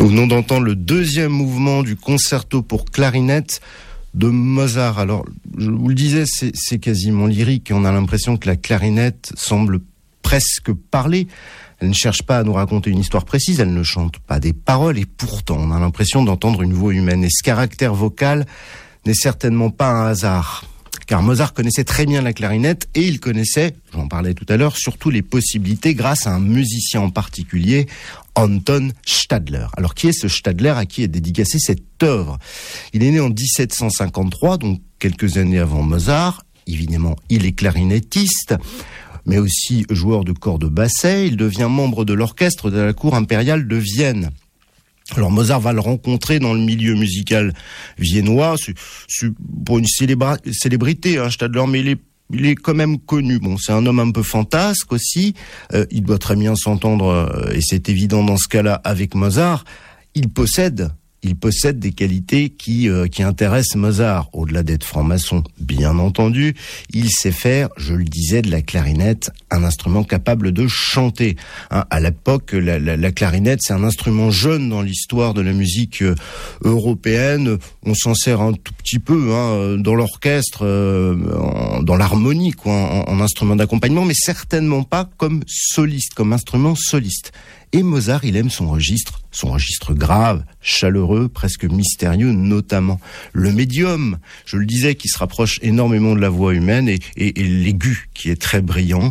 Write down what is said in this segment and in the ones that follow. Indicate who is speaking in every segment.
Speaker 1: Nous venons d'entendre le deuxième mouvement du concerto pour clarinette de Mozart. Alors, je vous le disais, c'est quasiment lyrique et on a l'impression que la clarinette semble presque parler. Elle ne cherche pas à nous raconter une histoire précise, elle ne chante pas des paroles et pourtant on a l'impression d'entendre une voix humaine. Et ce caractère vocal n'est certainement pas un hasard. Car Mozart connaissait très bien la clarinette et il connaissait, j'en parlais tout à l'heure, surtout les possibilités grâce à un musicien en particulier, Anton Stadler. Alors qui est ce Stadler à qui est dédicacée cette œuvre ? Il est né en 1753, donc quelques années avant Mozart. Évidemment, il est clarinettiste, mais aussi joueur de corps de basset. Il devient membre de l'orchestre de la cour impériale de Vienne. Alors Mozart va le rencontrer dans le milieu musical viennois, c'est pour une célébrité, Stadler, mais il est quand même connu. Bon, c'est un homme un peu fantasque aussi, il doit très bien s'entendre, et c'est évident dans ce cas-là, avec Mozart. Il possède des qualités qui intéressent Mozart. Au-delà d'être franc-maçon, bien entendu, il sait faire, je le disais, de la clarinette un instrument capable de chanter. À l'époque, la clarinette, c'est un instrument jeune dans l'histoire de la musique européenne. On s'en sert un tout petit peu dans l'orchestre, dans l'harmonie, en instrument d'accompagnement, mais certainement pas comme soliste, comme instrument soliste. Et Mozart, il aime son registre grave, chaleureux, presque mystérieux, notamment le médium, je le disais, qui se rapproche énormément de la voix humaine, et l'aigu, qui est très brillant.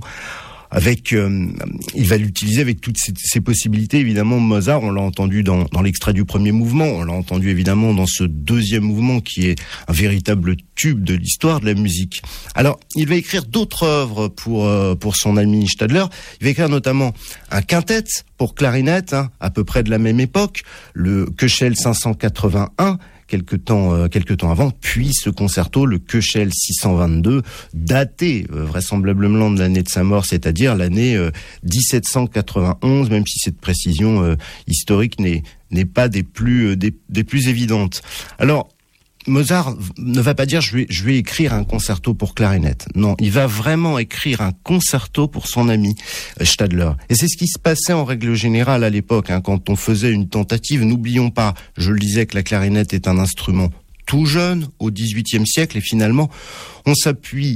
Speaker 1: Il va l'utiliser avec toutes ces possibilités. Évidemment, Mozart, on l'a entendu dans l'extrait du premier mouvement, on l'a entendu évidemment dans ce deuxième mouvement qui est un véritable tube de l'histoire de la musique. Alors, il va écrire d'autres œuvres pour son ami Stadler. Il va écrire notamment un quintet pour clarinette, à peu près de la même époque, le Köchel 581, quelque temps avant, puis ce concerto, le Köchel 622, daté vraisemblablement de l'année de sa mort, c'est-à-dire l'année 1791, même si cette précision historique n'est pas des plus évidentes. Alors, Mozart ne va pas dire je vais écrire un concerto pour clarinette. Non, il va vraiment écrire un concerto pour son ami Stadler. Et c'est ce qui se passait en règle générale à l'époque, quand on faisait une tentative. N'oublions pas, je le disais, que la clarinette est un instrument tout jeune au XVIIIe siècle et finalement on s'appuie